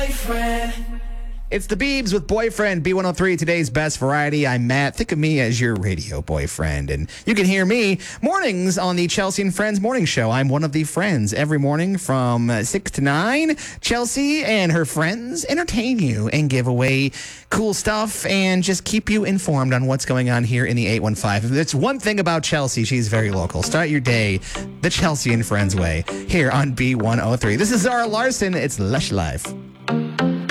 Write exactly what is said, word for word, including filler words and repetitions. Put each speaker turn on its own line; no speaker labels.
It's the Beebs with Boyfriend, B one oh three, today's best variety. I'm Matt. Think of me as your radio boyfriend. And you can hear me mornings on the Chelsea and Friends Morning Show. I'm one of the friends every morning from uh, six to nine. Chelsea and her friends entertain you and give away cool stuff and just keep you informed on what's going on here in the eight one five. If there's one thing about Chelsea, she's very local. Start your day the Chelsea and Friends way here on B one oh three. This is Zara Larson. It's Lush Life.